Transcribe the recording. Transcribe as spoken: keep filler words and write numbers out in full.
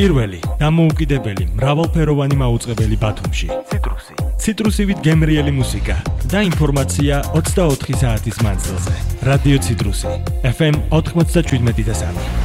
პირველი, დამოუკიდებელი, მრავალფეროვანი მაუწყებელი ბათუმში. ციტრუსი. ციტრუსივით გემრიელი მუსიკა და ინფორმაცია ოცდაოთხი საათის მანძილზე. რადიო ციტრუსი, ეფ ემ ოთხმოცდაშვიდმეტი და სამი.